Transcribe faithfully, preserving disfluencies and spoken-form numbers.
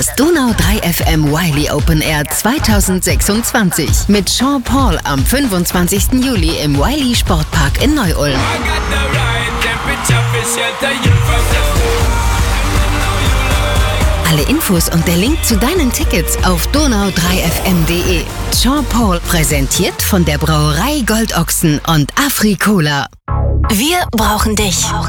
Das Donau drei F M Wiley Open Air zweitausendsechsundzwanzig mit Sean Paul am fünfundzwanzigsten Juli im Wiley Sportpark in Neu-Ulm. Alle Infos und der Link zu deinen Tickets auf donau drei f m punkt d e. Sean Paul präsentiert von der Brauerei Goldochsen und Afri-Cola. Wir brauchen dich.